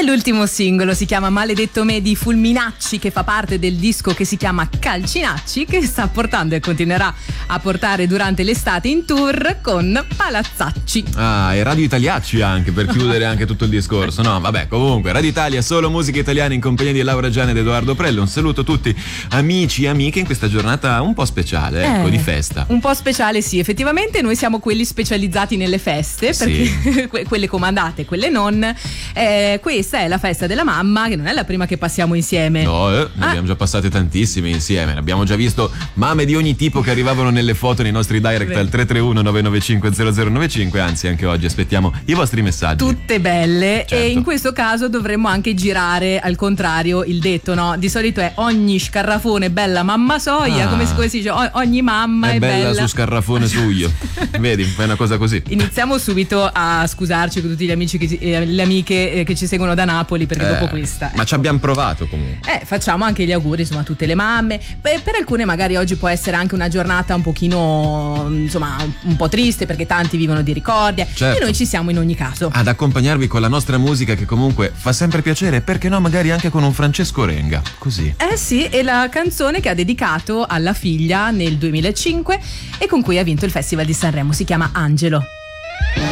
l'ultimo singolo, si chiama Maledetto Me di Fulminacci, che fa parte del disco che si chiama Calcinacci, che sta portando e continuerà a portare durante l'estate in tour con Palazzacci. Ah, e Radio Italiacci anche, per chiudere anche tutto il discorso. No, vabbè, comunque Radio Italia, solo musica italiana in compagnia di Laura Gianni ed Edoardo Prello. Un saluto a tutti amici e amiche in questa giornata un po' speciale, ecco, di festa. Un po' speciale, sì, effettivamente noi siamo quelli specializzati nelle feste, perché quelle comandate, quelle non. Questa è la festa della mamma, che non è la prima che passiamo insieme. No, ne abbiamo già passate tantissime insieme. Abbiamo già visto mamme di ogni tipo che arrivavano nelle foto nei nostri direct al 331 995 0095. Anzi, anche oggi aspettiamo i vostri messaggi. Tutte belle, certo. E in questo caso dovremmo anche girare al contrario il detto, no? Di solito è ogni scarrafone bella mamma soia, come si dice, ogni mamma è bella su scarrafone suyo. Vedi, fai una cosa così. Iniziamo subito a scusarci con tutti gli amici le amiche che ci seguono da Napoli, perché dopo questa ma ci abbiamo provato comunque. Facciamo anche gli auguri, insomma, a tutte le mamme. Per alcune magari oggi può essere anche una giornata un pochino, insomma, un po' triste, perché tanti vivono di ricordi, certo. E noi ci siamo in ogni caso ad accompagnarvi con la nostra musica, che comunque fa sempre piacere, perché no, magari anche con un Francesco Renga, così. Sì, è la canzone che ha dedicato alla figlia nel 2005 e con cui ha vinto il Festival di Sanremo, si chiama Angelo.